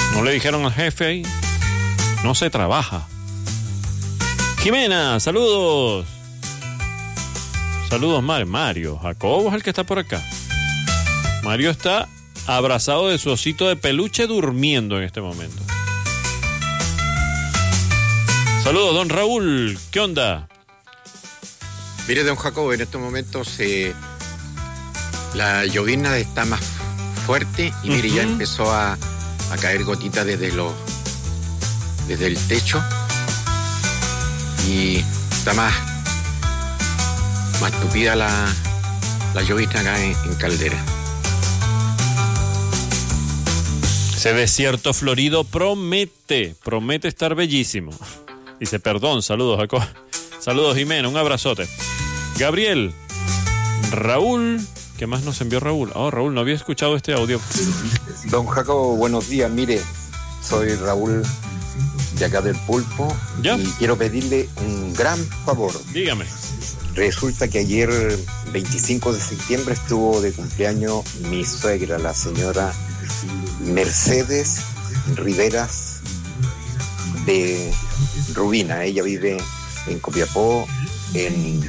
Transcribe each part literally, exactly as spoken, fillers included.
No le dijeron al jefe ahí. No se trabaja. Jimena, saludos. Saludos, Mar. Mario. Jacobo es el que está por acá. Mario está abrazado de su osito de peluche durmiendo en este momento. Saludos, don Raúl. ¿Qué onda? Mire, don Jacobo, en estos momentos eh, la llovizna está más fuerte y mire, uh-huh. ya empezó a, a caer gotitas desde, los, desde el techo y está más, más tupida la, la llovizna acá en, en Caldera. Ese desierto florido promete, promete estar bellísimo. Dice, perdón, saludos, Jacob. Saludos, Jimena, un abrazote. Gabriel, Raúl, ¿qué más nos envió Raúl? Oh, Raúl, no había escuchado este audio. Don Jacobo, buenos días. Mire, soy Raúl de acá del Pulpo. ¿Ya? Y quiero pedirle un gran favor. Dígame. Resulta que ayer, veinticinco de septiembre, estuvo de cumpleaños mi suegra, la señora Mercedes Riveras de Rubina. Ella vive en Copiapó, en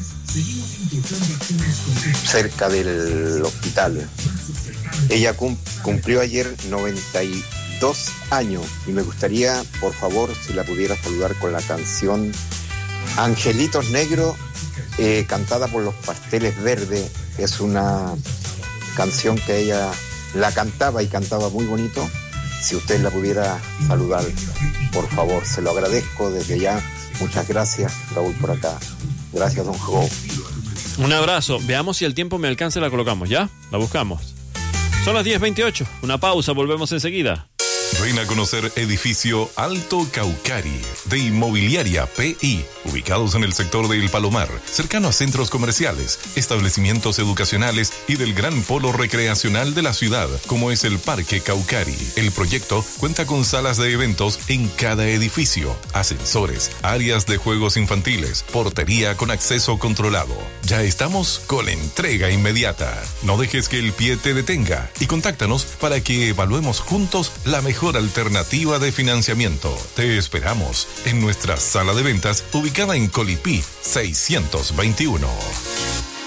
cerca del hospital. Ella cum, cumplió ayer noventa y dos años y me gustaría, por favor, si la pudiera saludar con la canción Angelitos Negros, eh, cantada por los Pasteles Verdes. Es una canción que ella la cantaba y cantaba muy bonito. Si usted la pudiera saludar, por favor, se lo agradezco desde ya. Muchas gracias, Raúl, por acá. Gracias, don Jacobo. Un abrazo. Veamos si el tiempo me alcanza y la colocamos, ¿ya? La buscamos. Son las diez veintiocho. Una pausa, volvemos enseguida. Ven a conocer edificio Alto Caucari de Inmobiliaria P I, ubicados en el sector de El Palomar, cercano a centros comerciales, establecimientos educacionales y del gran polo recreacional de la ciudad, como es el Parque Caucari. El proyecto cuenta con salas de eventos en cada edificio, ascensores, áreas de juegos infantiles, portería con acceso controlado. Ya estamos con entrega inmediata. No dejes que el pie te detenga y contáctanos para que evaluemos juntos la mejor alternativa de financiamiento. Te esperamos en nuestra sala de ventas ubicada en Colipí seiscientos veintiuno.